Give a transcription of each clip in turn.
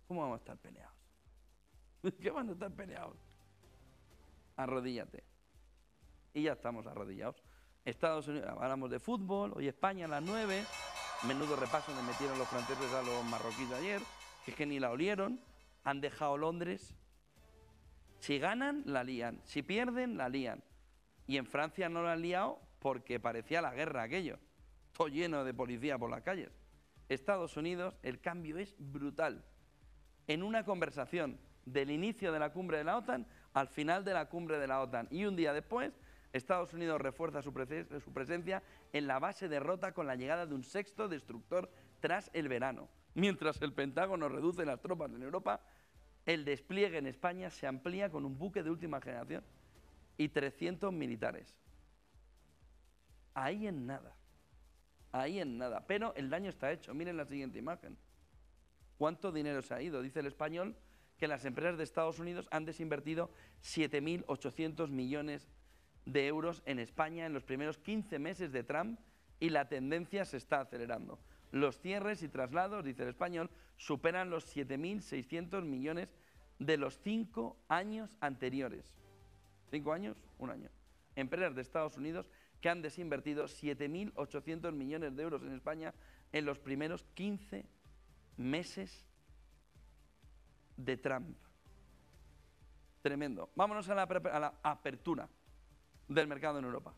¿Cómo vamos a estar peleados? ¿Qué van a estar peleados? Arrodíllate. Y ya estamos arrodillados. Estados Unidos, hablamos de fútbol, hoy España a las 9, menudo repaso donde metieron los franceses a los marroquíes ayer, que es que ni la olieron, han dejado Londres. Si ganan, la lían, si pierden, la lían. Y en Francia no la han liado porque parecía la guerra aquello, todo lleno de policía por las calles. Estados Unidos, el cambio es brutal. En una conversación del inicio de la cumbre de la OTAN al final de la cumbre de la OTAN y un día después, Estados Unidos refuerza su presencia en la base de Rota con la llegada de un sexto destructor tras el verano. Mientras el Pentágono reduce las tropas en Europa, el despliegue en España se amplía con un buque de última generación y 300 militares. Ahí en nada. Ahí en nada. Pero el daño está hecho. Miren la siguiente imagen. ¿Cuánto dinero se ha ido? Dice el Español que las empresas de Estados Unidos han desinvertido 7.800 millones de euros en España en los primeros 15 meses de Trump y la tendencia se está acelerando. Los cierres y traslados, dice el Español, superan los 7.600 millones de los 5 años anteriores. ¿5 años? Un año. Empresas de Estados Unidos que han desinvertido 7.800 millones de euros en España en los primeros 15 meses de Trump. Tremendo. Vámonos a la apertura del mercado en Europa.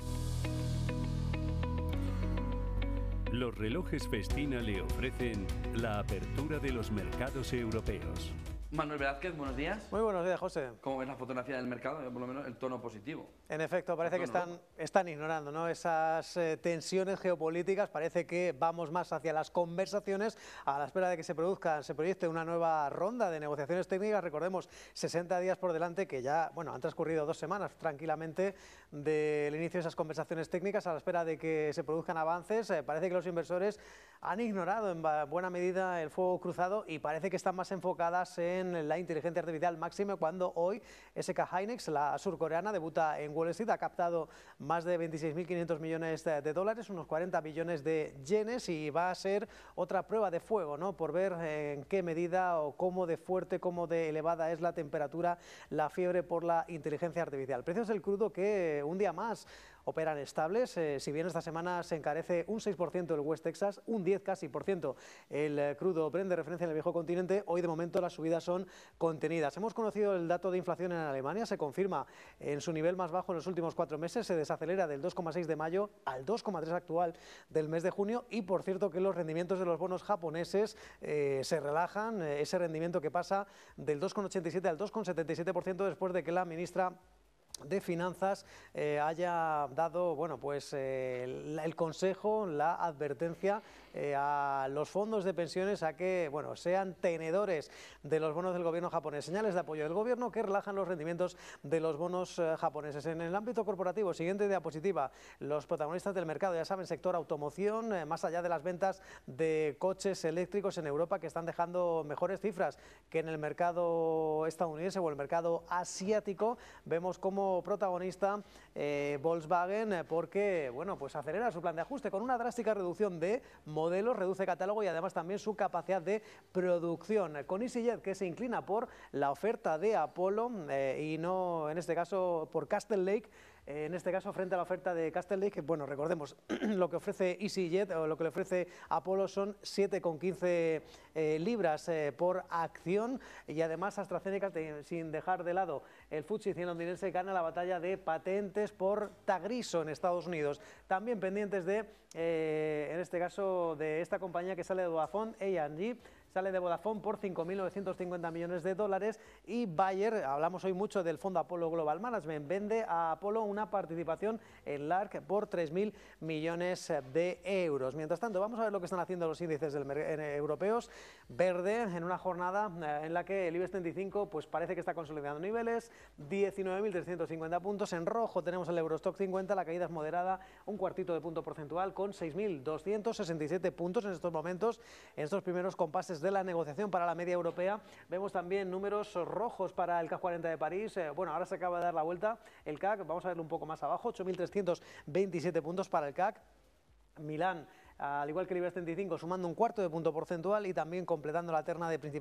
Los relojes Festina le ofrecen la apertura de los mercados europeos. Manuel Velázquez, buenos días. Muy buenos días, José. ¿Cómo ves la fotografía del mercado? Por lo menos el tono positivo. En efecto, parece que están ignorando, ¿no?, esas tensiones geopolíticas. Parece que vamos más hacia las conversaciones a la espera de que se proyecte una nueva ronda de negociaciones técnicas. Recordemos, 60 días por delante, que ya, bueno, han transcurrido 2 semanas tranquilamente del inicio de esas conversaciones técnicas a la espera de que se produzcan avances. Parece que los inversores han ignorado en buena medida el fuego cruzado y parece que están más enfocadas en la inteligencia artificial máxima, cuando hoy SK Hynix, la surcoreana, debuta en Wall Street, ha captado más de 26.500 millones de dólares, unos 40 billones de yenes, y va a ser otra prueba de fuego, ¿no?, por ver en qué medida o cómo de fuerte, cómo de elevada es la temperatura, la fiebre por la inteligencia artificial. Precios del crudo que un día más operan estables, si bien esta semana se encarece un 6% el West Texas, un 10 casi por ciento el crudo Brent de referencia en el viejo continente. Hoy de momento las subidas son contenidas. Hemos conocido el dato de inflación en Alemania, se confirma en su nivel más bajo en los últimos 4 meses, se desacelera del 2,6 de mayo al 2,3 actual del mes de junio, y por cierto que los rendimientos de los bonos japoneses se relajan, ese rendimiento que pasa del 2,87 al 2,77% después de que la ministra de Finanzas haya dado, bueno, pues el consejo, la advertencia a los fondos de pensiones a que, bueno, sean tenedores de los bonos del gobierno japonés. Señales de apoyo del gobierno que relajan los rendimientos de los bonos japoneses. En el ámbito corporativo, siguiente diapositiva, los protagonistas del mercado, ya saben, sector automoción, más allá de las ventas de coches eléctricos en Europa, que están dejando mejores cifras que en el mercado estadounidense o el mercado asiático. Vemos como protagonista Volkswagen, porque, bueno, pues acelera su plan de ajuste con una drástica reducción de modelos, reduce catálogo y además también su capacidad de producción. Con EasyJet, que se inclina por la oferta de Apollo y no, en este caso, por Castle Lake. En este caso, frente a la oferta de Castle Lake, bueno, recordemos, lo que ofrece EasyJet o lo que le ofrece Apollo son 7,15 libras por acción, y además AstraZeneca, sin dejar de lado el FTSE 100 londinense, gana la batalla de patentes por Tagrisso en Estados Unidos. También pendientes de, en este caso, de esta compañía que sale de Vodafone, A&G, sale de Vodafone por 5.950 millones de dólares, y Bayer, hablamos hoy mucho del fondo Apollo Global Management, vende a Apollo una participación en Lark por 3.000 millones de euros. Mientras tanto, vamos a ver lo que están haciendo los índices europeos. Verde, en una jornada en la que el IBEX 35 pues parece que está consolidando niveles, 19.350 puntos. En rojo tenemos el Eurostock 50, la caída es moderada, un cuartito de punto porcentual, con 6.267 puntos en estos momentos, en estos primeros compases de la negociación para la media europea. Vemos también números rojos para el CAC 40 de París. Bueno, ahora se acaba de dar la vuelta el CAC, vamos a verlo un poco más abajo, 8.327 puntos para el CAC. Milán, al igual que el IBEX 35, sumando un cuarto de punto porcentual y también completando la terna de principales